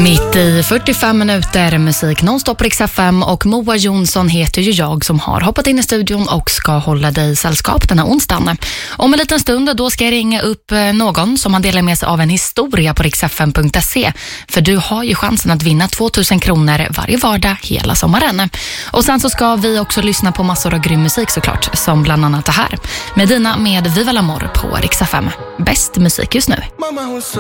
Mitt i 45 minuter musik nonstop Rix FM och Moa Jonsson heter ju jag som har hoppat in i studion och ska hålla dig sällskap den här onsdagen. Om en liten stund då ska jag ringa upp någon som har delat med sig av en historia på rixfm.se, för du har ju chansen att vinna 2000 kronor varje vardag hela sommaren. Och sen så ska vi också lyssna på massor av grym musik såklart, som bland annat det här. Medina med Viva l'Amor på Rix FM. Bäst musik just nu.